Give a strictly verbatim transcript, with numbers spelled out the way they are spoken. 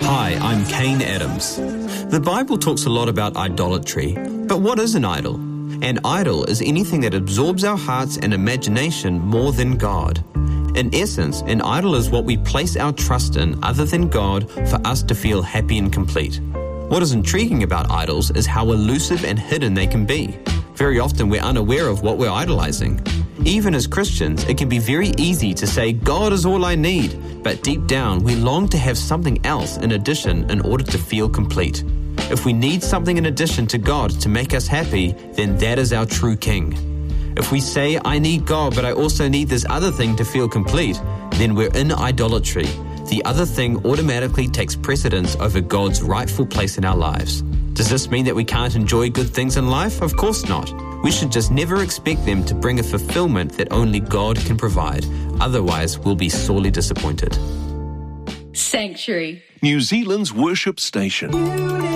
Hi, I'm Kane Adams. The Bible talks a lot about idolatry, but what is an idol? An idol is anything that absorbs our hearts and imagination more than God. In essence, an idol is what we place our trust in other than God for us to feel happy and complete. What is intriguing about idols is how elusive and hidden they can be. Very often we're unaware of what we're idolizing. Even as Christians, it can be very easy to say, God is all I need, but deep down we long to have something else in addition in order to feel complete. If we need something in addition to God to make us happy, then that is our true king. If we say, I need God, but I also need this other thing to feel complete, then we're in idolatry. The other thing automatically takes precedence over God's rightful place in our lives. Does this mean that we can't enjoy good things in life? Of course not. We should just never expect them to bring a fulfillment that only God can provide. Otherwise, we'll be sorely disappointed. Sanctuary, New Zealand's worship station.